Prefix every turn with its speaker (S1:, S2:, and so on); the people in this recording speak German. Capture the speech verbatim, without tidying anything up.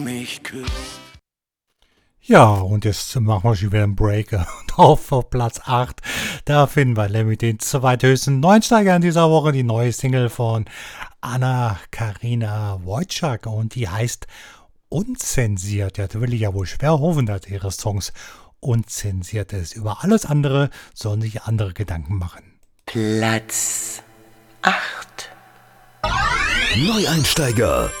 S1: mich küsst.
S2: Ja, und jetzt machen wir schon wieder einen Break. Und auf, auf Platz acht, da finden wir nämlich den zweithöchsten Neunsteiger in dieser Woche, die neue Single von Anna-Karina Wojcik. Und die heißt Unzensiert. Ja, da will ich ja wohl schwer hoffen, dass ihre Songs unzensiert ist. Über alles andere sollen sich andere Gedanken machen.
S1: Platz acht.
S3: Neueinsteiger